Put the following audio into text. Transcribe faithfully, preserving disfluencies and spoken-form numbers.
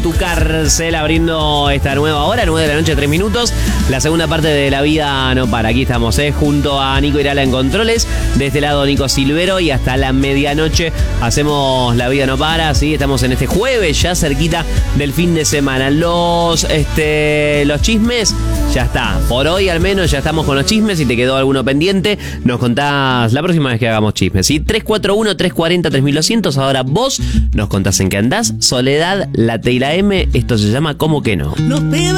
tu cárcel, abriendo esta nueva hora, nueve de la noche, tres minutos. La segunda parte de La Vida No Para. Aquí estamos, ¿eh? Junto a Nico Irala en controles. De este lado, Nico Silvero. Y hasta la medianoche hacemos La Vida No Para. ¿Sí? Estamos en este jueves, ya cerquita del fin de semana. Los, este, los chismes, ya está. Por hoy, al menos, ya estamos con los chismes. Si te quedó alguno pendiente, nos contás la próxima vez que hagamos chismes. ¿Sí? tres cuatro uno, tres cuatro cero, tres mil doscientos. Ahora vos nos contás en qué andás. Soledad, la T y la M. Esto se llama ¿Cómo que no?